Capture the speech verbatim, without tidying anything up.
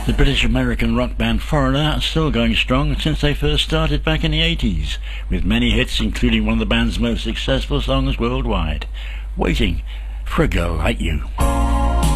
The British-American rock band Foreigner are still going strong since they first started back in the eighties, with many hits including one of the band's most successful songs worldwide, Waiting for a Girl Like You.